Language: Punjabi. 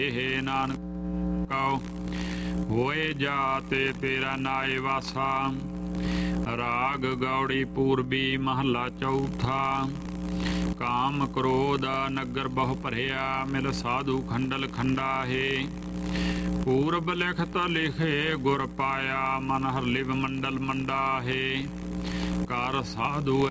ਇਹ ਨਾਨਕ ਕਉ ਹੋਏ ਜਾਤੇ ਤੇਰਾ ਨਾਏ ਵਾਸਾ। ਰਾਗ ਗੌੜੀ ਪੂਰਬੀ ਮਹੱਲਾ ਚੌਥਾ। ਕਾਮ ਕ੍ਰੋਧ ਨਗਰ ਬਹੁ ਭਰਿਆ ਮਿਲ ਸਾਧੂ ਖੰਡਲ ਖੰਡਾਹੇ। ਪੂਰਬ ਲਿਖਤ ਲਿਖੇ ਗੁਰ ਪਾਇਆ ਮਨ ਹਰ ਲਿਵ ਮੰਡਲ ਮੰਡਾਹੇ। ਕਰ ਸਾਧੂ